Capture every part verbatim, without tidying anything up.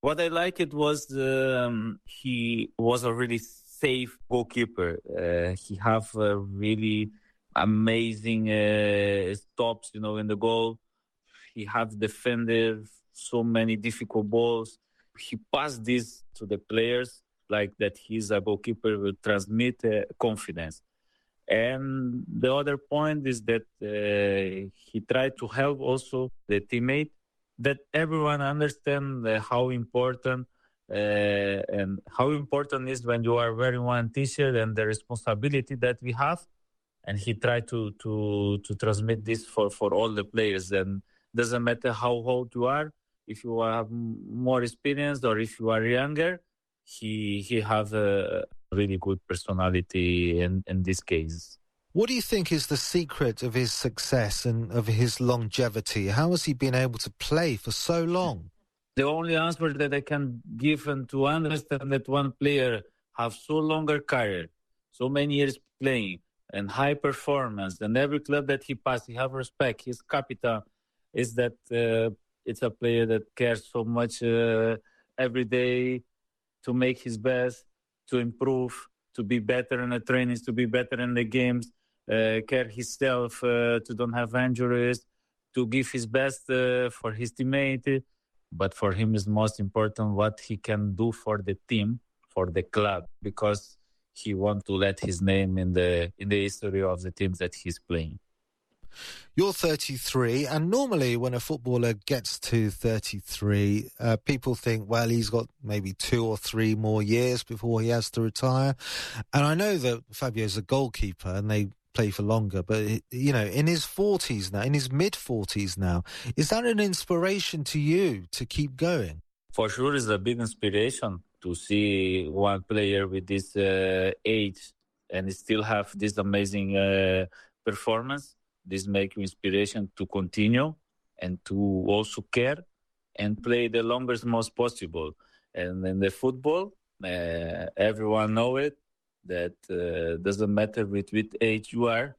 What I liked it was um, he was a really safe goalkeeper. Uh, he have a really amazing uh, stops, you know, in the goal. He have defended so many difficult balls. He passed this to the players like that. He's a goalkeeper will transmit uh, confidence. And the other point is that uh, he tried to help also the teammate that everyone understand uh, how important uh, and how important is when you are wearing one t-shirt and the responsibility that we have. And he tried to to to transmit this for, for all the players. And doesn't matter how old you are, if you have more experience or if you are younger, he he have a really good personality in, in this case. What do you think is the secret of his success and of his longevity? How has he been able to play for so long? The only answer that I can give and to understand that one player have so longer career, so many years playing and high performance, and every club that he passed, he have respect. His capital is that uh, it's a player that cares so much uh, every day to make his best, to improve, to be better in the trainings, to be better in the games. Uh, care himself uh, to don't have injuries, to give his best uh, for his teammate. But for him is most important what he can do for the team, for the club, because he wants to let his name in the in the history of the teams that he's playing. You're thirty-three, and normally when a footballer gets to thirty-three, uh, people think, well, he's got maybe two or three more years before he has to retire. And I know that Fabio's a goalkeeper and they play for longer, but, you know, in his forties now, in his mid-forties now, is that an inspiration to you to keep going? For sure, it's a big inspiration to see one player with this uh, age and still have this amazing uh, performance. This makes you inspiration to continue and to also care and play the longest most possible. And in the football, uh, everyone know it, that uh, doesn't matter with which age you are,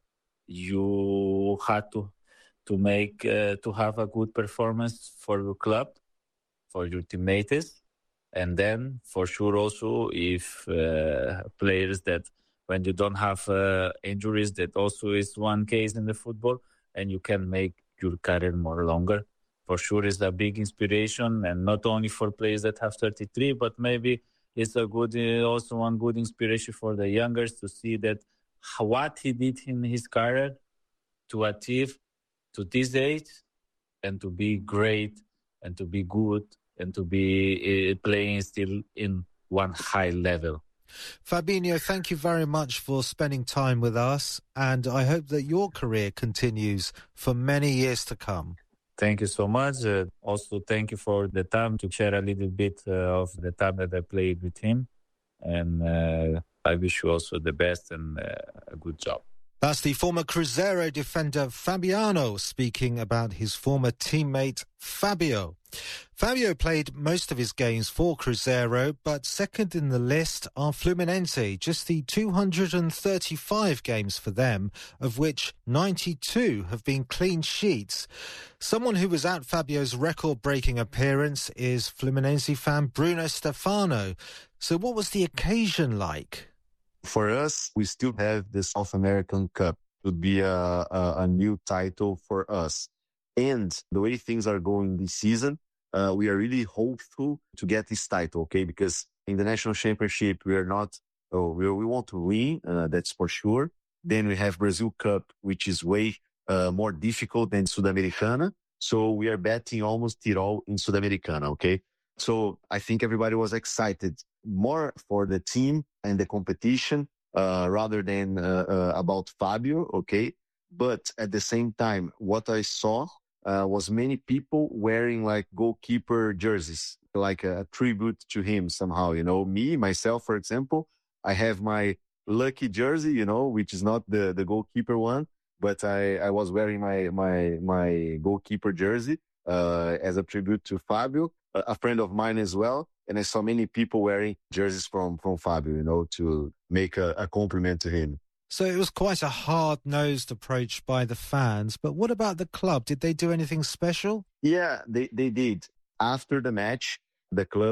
you have to to make uh, to have a good performance for your club, for your teammates, and then for sure also if uh, players that when you don't have uh, injuries, that also is one case in the football, and you can make your career more longer. For sure, is a big inspiration, and not only for players that have thirty-three, but maybe it's a good, uh, also one good inspiration for the youngers to see that what he did in his career to achieve to this age and to be great and to be good and to be uh, playing still in one high level. Fabinho, thank you very much for spending time with us, and I hope that your career continues for many years to come. Thank you so much. Uh, also, thank you for the time to share a little bit uh, of the time that I played with him. And uh, I wish you also the best and uh, a good job. That's the former Cruzeiro defender Fabiano speaking about his former teammate Fabio. Fabio played most of his games for Cruzeiro, but second in the list are Fluminense, just the two hundred thirty-five games for them, of which ninety-two have been clean sheets. Someone who was at Fabio's record-breaking appearance is Fluminense fan Bruno Stefano. So what was the occasion like? For us, we still have the South American Cup. It would be a, a, a new title for us. And the way things are going this season, uh, we are really hopeful to get this title, okay? Because in the national championship, we are not, oh, we, we want to win, uh, that's for sure. Then we have Brazil Cup, which is way uh, more difficult than Sudamericana. So we are betting almost it all in Sudamericana, okay? So I think everybody was excited more for the team and the competition, uh, rather than, uh, uh, about Fabio, okay? But at the same time, what I saw, uh, was many people wearing like goalkeeper jerseys, like a, a tribute to him somehow, you know, me, myself, for example, I have my lucky jersey, you know, which is not the, the goalkeeper one, but I, I was wearing my, my, my goalkeeper jersey, uh, as a tribute to Fabio, a, a friend of mine as well. And I saw many people wearing jerseys from, from Fabio, you know, to make a, a compliment to him. So it was quite a hard-nosed approach by the fans. But what about the club? Did they do anything special? Yeah, they, they did. After the match, the club